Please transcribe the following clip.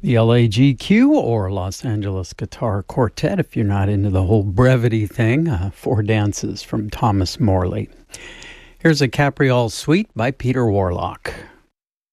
The LAGQ, or Los Angeles Guitar Quartet, if you're not into the whole brevity thing. Four Dances from Thomas Morley. Here's a Capriole Suite by Peter Warlock.